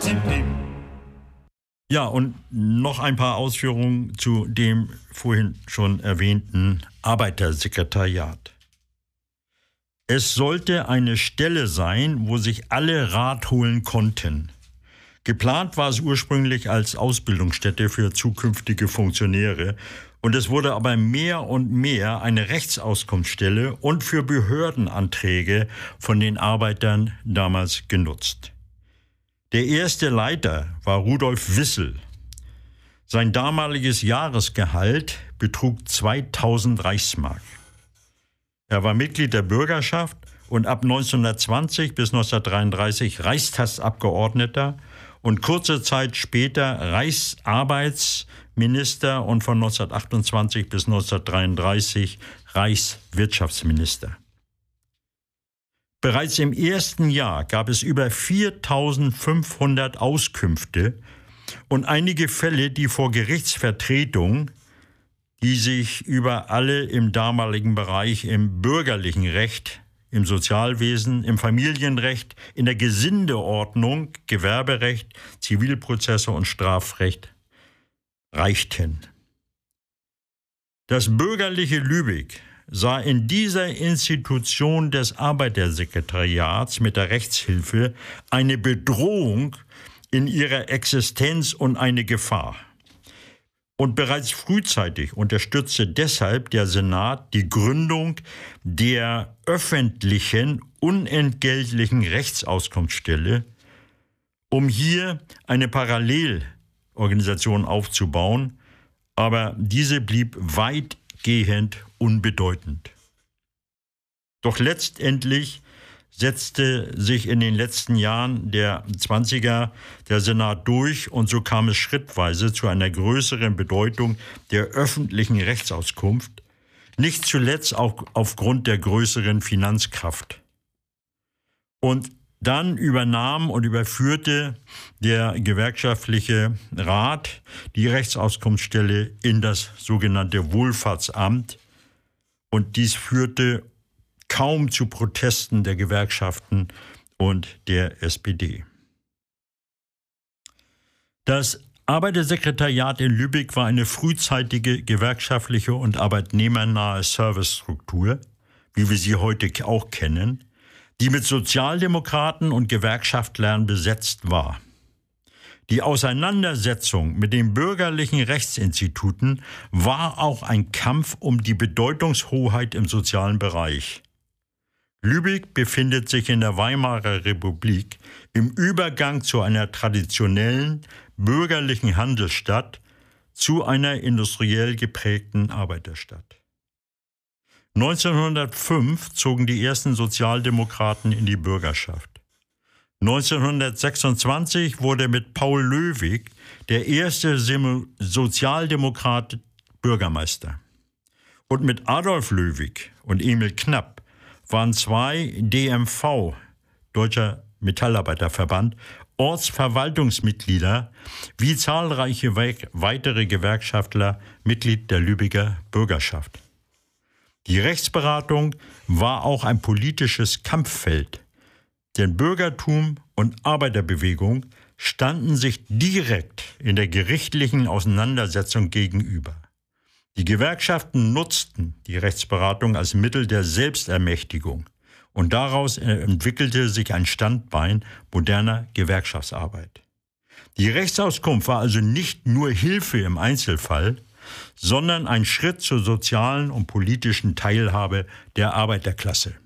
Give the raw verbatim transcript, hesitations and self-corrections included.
Ja, und noch ein paar Ausführungen zu dem vorhin schon erwähnten Arbeitersekretariat. Es sollte eine Stelle sein, wo sich alle Rat holen konnten. Geplant war es ursprünglich als Ausbildungsstätte für zukünftige Funktionäre, und es wurde aber mehr und mehr eine Rechtsauskunftsstelle und für Behördenanträge von den Arbeitern damals genutzt. Der erste Leiter war Rudolf Wissel. Sein damaliges Jahresgehalt betrug zweitausend Reichsmark. Er war Mitglied der Bürgerschaft und ab neunzehnhundertzwanzig bis neunzehnhundertdreiunddreißig Reichstagsabgeordneter und kurze Zeit später Reichsarbeitsminister und von neunzehnhundertachtundzwanzig bis neunzehnhundertdreiunddreißig Reichswirtschaftsminister. Bereits im ersten Jahr gab es über viertausendfünfhundert Auskünfte und einige Fälle, die vor Gerichtsvertretungen, die sich über alle im damaligen Bereich im bürgerlichen Recht, im Sozialwesen, im Familienrecht, in der Gesindeordnung, Gewerberecht, Zivilprozesse und Strafrecht reichten. Das bürgerliche Lübeck sah in dieser Institution des Arbeitersekretariats mit der Rechtshilfe eine Bedrohung in ihrer Existenz und eine Gefahr. Und bereits frühzeitig unterstützte deshalb der Senat die Gründung der öffentlichen, unentgeltlichen Rechtsauskunftsstelle, um hier eine Parallelorganisation aufzubauen, aber diese blieb weitgehend unbedeutend. Doch letztendlich setzte sich in den letzten Jahren der zwanziger der Senat durch und so kam es schrittweise zu einer größeren Bedeutung der öffentlichen Rechtsauskunft, nicht zuletzt auch aufgrund der größeren Finanzkraft. Und dann übernahm und überführte der gewerkschaftliche Rat die Rechtsauskunftsstelle in das sogenannte Wohlfahrtsamt, und dies führte kaum zu Protesten der Gewerkschaften und der S P D. Das Arbeitersekretariat in Lübeck war eine frühzeitige gewerkschaftliche und arbeitnehmernahe Servicestruktur, wie wir sie heute auch kennen, die mit Sozialdemokraten und Gewerkschaftlern besetzt war. Die Auseinandersetzung mit den bürgerlichen Rechtsinstituten war auch ein Kampf um die Bedeutungshoheit im sozialen Bereich. Lübeck befindet sich in der Weimarer Republik im Übergang zu einer traditionellen bürgerlichen Handelsstadt zu einer industriell geprägten Arbeiterstadt. neunzehnhundertfünf zogen die ersten Sozialdemokraten in die Bürgerschaft. neunzehnhundertsechsundzwanzig wurde mit Paul Löwig der erste Sozialdemokrat Bürgermeister. Und mit Adolf Löwig und Emil Knapp waren zwei D M V, Deutscher Metallarbeiterverband, Ortsverwaltungsmitglieder wie zahlreiche weitere Gewerkschaftler Mitglied der Lübecker Bürgerschaft. Die Rechtsberatung war auch ein politisches Kampffeld, denn Bürgertum und Arbeiterbewegung standen sich direkt in der gerichtlichen Auseinandersetzung gegenüber. Die Gewerkschaften nutzten die Rechtsberatung als Mittel der Selbstermächtigung und daraus entwickelte sich ein Standbein moderner Gewerkschaftsarbeit. Die Rechtsauskunft war also nicht nur Hilfe im Einzelfall, sondern ein Schritt zur sozialen und politischen Teilhabe der Arbeiterklasse.